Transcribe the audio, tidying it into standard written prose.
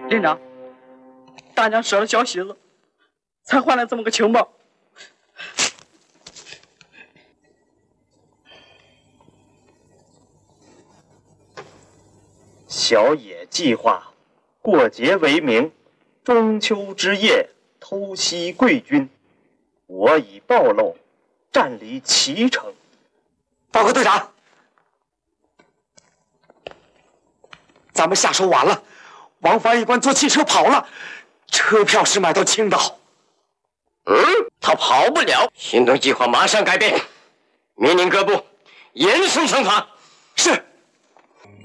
连长，大娘舍了小喜子，才换来这么个情报。 小野计划过节为名，中秋之夜偷袭贵军，我已暴露，占离齐城。 报告队长，咱们下手晚了，王翻译官坐汽车跑了，车票是买到青岛。 他跑不了，行动计划马上改变，命令各部严肃惩罚。 是。